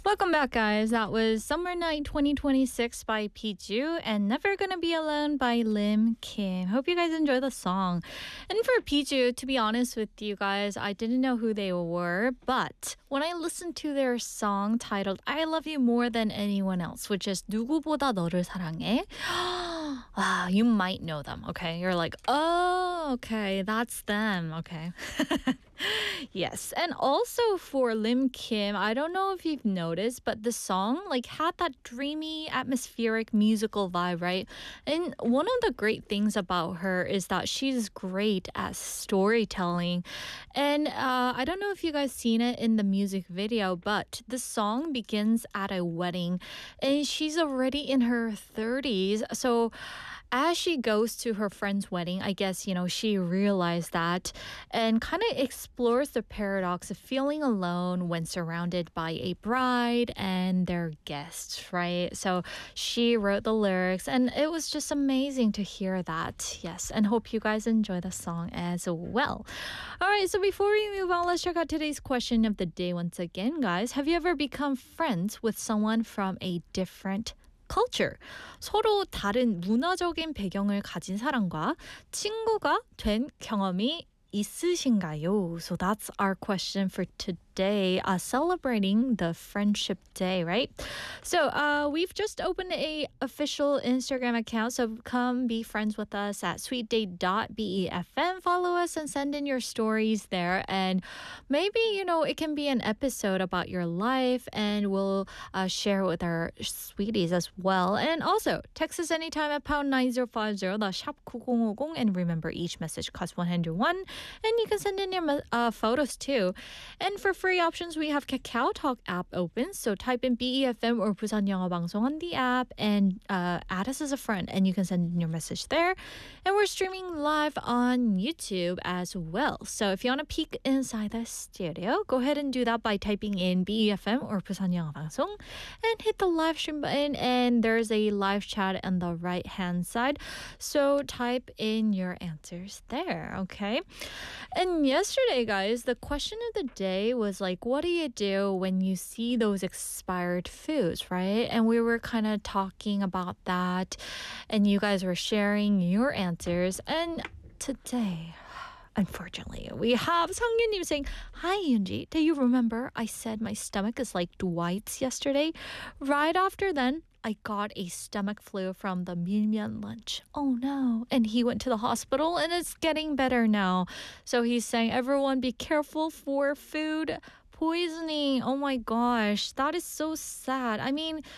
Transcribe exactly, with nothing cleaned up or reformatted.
Welcome back, guys. That was Summer Night twenty twenty-six by Piju and Never Gonna Be Alone by Lim Kim. Hope you guys enjoy the song. And for Piju, to be honest with you guys, I didn't know who they were, but when I listened to their song titled I Love You More Than Anyone Else, which is 누구보다 너를 사랑해, ah, you might know them, okay? You're like, oh, okay, that's them, okay. Yes, and also for Lim Kim, I don't know if you've noticed, but the song like had that dreamy, atmospheric musical vibe, right? And one of the great things about her is that she's great at storytelling. And uh, I don't know if you guys seen it in the music video, but the song begins at a wedding, and she's already in her thirties, so as she goes to her friend's wedding, I guess, you know, she realized that and kind of explores the paradox of feeling alone when surrounded by a bride and their guests, right? So she wrote the lyrics and it was just amazing to hear that. Yes, and hope you guys enjoy the song as well. All right, so before we move on, let's check out today's question of the day once again, guys. Have you ever become friends with someone from a different culture? 서로 다른 문화적인 배경을 가진 사람과 친구가 된 경험이 있으신가요? So that's our question for today, uh, celebrating the Friendship Day, right? So uh, we've just opened a official Instagram account, so come be friends with us at sweetdate dot befm. Follow us and send in your stories there, and maybe, you know, it can be an episode about your life, and we'll uh, share with our sweeties as well. And also, text us anytime at pound nine zero five zero, the shop 구공오공, and remember each message costs one hundred one, and you can send in your uh, photos too. And for free options, we have Kakao Talk app open, so type in B E F M or Busan 영어 방송 on the app and uh, add us as a friend, and you can send in your message there. And we're streaming live on YouTube as well. So if you want to peek inside the studio, go ahead and do that by typing in B E F M or Busan 영어 방송 and hit the live stream button, and there's a live chat on the right hand side. So type in your answers there, okay? And yesterday, guys, the question of the day was like, what do you do when you see those expired foods, right? And we were kind of talking about that, and you guys were sharing your answers. And today, unfortunately, we have Sang-Yun-님 saying, hi, Yoonji. Do you remember I said my stomach is like Dwight's yesterday? Right after then, I got a stomach flu from the milmyeon lunch. Oh no. And he went to the hospital and it's getting better now. So he's saying, everyone be careful for food poisoning. Oh my gosh, that is so sad. I mean,